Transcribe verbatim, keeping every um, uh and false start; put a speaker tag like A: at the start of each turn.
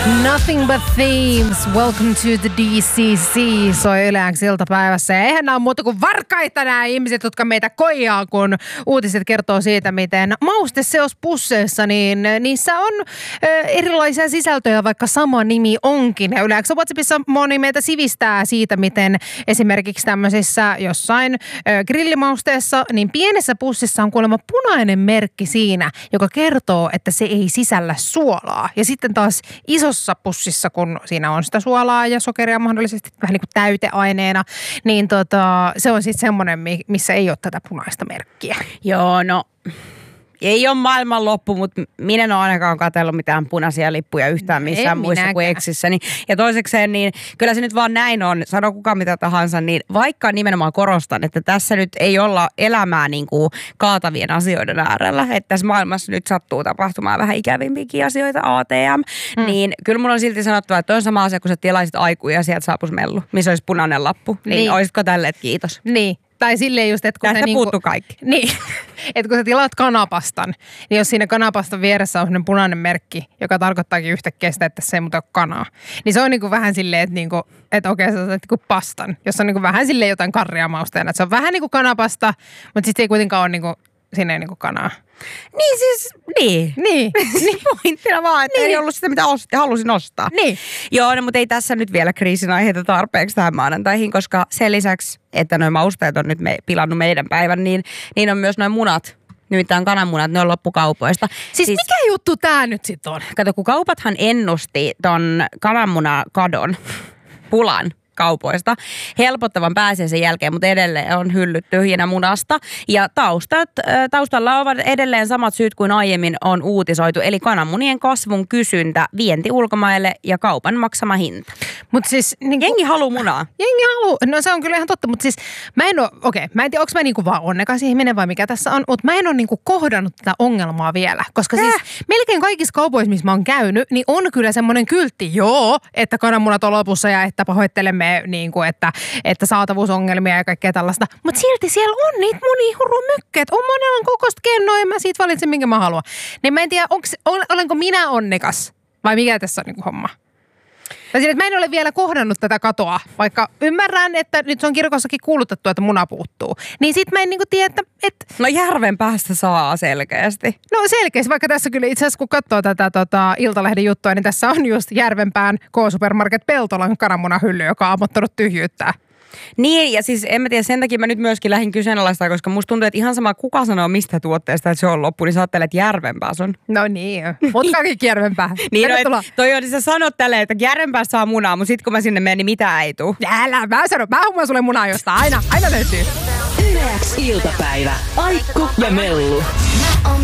A: Nothing but themes. Welcome to the D C C. Soi Yle X iltapäivässä. Ja eihän nämä ole muuta kuin varkaita nämä ihmiset, jotka meitä koijaa, kun uutiset kertoo siitä, miten mausteseospusseissa, niin niissä on ö, erilaisia sisältöjä, vaikka sama nimi onkin. Ja Yle X WhatsAppissa moni meitä sivistää siitä, miten esimerkiksi tämmöisissä jossain ö, grillimausteessa, niin pienessä pussissa on kuulemma punainen merkki siinä, joka kertoo, että se ei sisällä suolaa. Ja sitten taas isossa pussissa, kun siinä on sitä suolaa ja sokeria mahdollisesti vähän niin kuin täyteaineena, niin tota, se on sitten semmoinen, missä ei ole tätä punaista merkkiä.
B: Joo, no ei ole maailman loppu, mutta minä en ole ainakaan katsellut mitään punaisia lippuja yhtään missään
A: en
B: muissa kuin Exissäni. Ja toisekseen, niin kyllä se nyt vaan näin on, sano kuka mitä tahansa, niin vaikka nimenomaan korostan, että tässä nyt ei olla elämää niin kuin kaatavien asioiden äärellä, että tässä maailmassa nyt sattuu tapahtumaan vähän ikävimpiäkin asioita, A T M, mm. niin kyllä mun on silti sanottava, että on sama asia, kun sä tilaisit aikuja ja sieltä saapuisi mellu, missä olisi punainen lappu, niin, niin. Olisitko tälle, että kiitos?
A: Niin. Tai silleen just, että kun
B: tästä
A: se
B: puuttuu
A: niinku,
B: kaikki.
A: Niin, että kun sä tilaat kanapastan, niin jos siinä kanapastan vieressä on sellainen punainen merkki, joka tarkoittaakin yhtäkkiä sitä, että se ei muuta ole kanaa, niin se on niinku vähän silleen, että, niinku, että okei, sä saat niinku pastan, jossa on niinku vähän silleen jotain karria mausteena. Että se on vähän niinku kanapasta, mutta sitten ei kuitenkaan ole niinku, siinä ei niinku kanaa.
B: Niin siis, niin.
A: Niin.
B: niin pointtina vaan, että niin. Ei ollut sitä, mitä osti, halusin ostaa.
A: Niin.
B: Joo, no, mutta ei tässä nyt vielä kriisin aiheita tarpeeksi tähän maanantaihin, koska sen lisäksi, että nuo mausteet on nyt me, pilannut meidän päivän, niin, niin on myös nuo munat. Nimittäin kananmunat, ne on loppukaupoista.
A: Siis, siis mikä juttu tää nyt sit on?
B: Kato, kun kaupathan ennusti ton kananmunakadon, pulan kaupoista helpottavan pääsiäisen jälkeen, mutta edelleen on hyllyt tyhjänä munasta. Ja taustat, taustalla ovat edelleen samat syyt kuin aiemmin on uutisoitu, eli kananmunien kasvun kysyntä, vienti ulkomaille ja kaupan maksama hinta.
A: Mut siis, niin
B: jengi haluu munaa.
A: Jengi haluu, no se on kyllä ihan totta, mutta siis mä en ole, okei, okay, mä en tiedä, onko mä niinku vaan onnekas ihminen vai mikä tässä on, mutta mä en ole niinku kohdannut tätä ongelmaa vielä, koska äh. siis melkein kaikissa kaupoissa, missä mä oon käynyt, niin on kyllä semmoinen kyltti, joo, että kananmunat on lopussa ja että pahoittelemme niin kuin, että, että saatavuusongelmia ja kaikkea tällaista. Mutta silti siellä on niitä munia hurumykkeet. On monella kokoista kennoa ja mä siitä valitsen, minkä mä haluan. Niin mä en tiedä, onks, olenko minä onnekas vai mikä tässä on niin kuin homma. Tai siinä, että mä en ole vielä kohdannut tätä katoa, vaikka ymmärrän, että nyt se on kirkossakin kuulutettu, että muna puuttuu. Niin sit mä en niinku tiedä, että... että
B: no järven päästä saa selkeästi.
A: No selkeästi, vaikka tässä kyllä itse asiassa kun katsoo tätä tota, Iltalehden juttua, niin tässä on just Järvenpään K-Supermarket Peltolan kananmunahylly, joka on ammottanut tyhjyyttää.
B: Niin, ja siis en mä tiedä, sen takia mä nyt myöskin lähdin kyseenalaistaa, koska musta tuntuu, että ihan sama kuka sanoo mistä tuotteesta, että se on loppu, niin sä ajattelet, että Järvenpäässä on.
A: No niin, mutta kaikki Järvenpää.
B: Niin, no, et, toi on, sä sanot tälleen, että Järvenpäässä saa munaa, mutta sit kun mä sinne menen, niin mitään ei tuu.
A: Älä, mä sanon, mä hummaan sulle munaa jostain, aina, aina löytyy.
C: Yle X iltapäivä, Aikku ja Mellu.